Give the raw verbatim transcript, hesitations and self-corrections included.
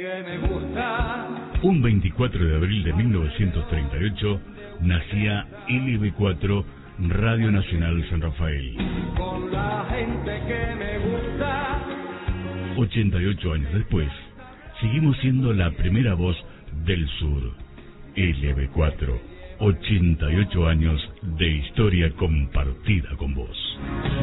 que me gusta. Un veinticuatro de abril de mil novecientos treinta y ocho nacía L B cuatro, Radio Nacional San Rafael. Con la gente que me gusta. ochenta y ocho años después, seguimos siendo la primera voz del sur. L B cuatro, ochenta y ocho años de historia compartida con vos.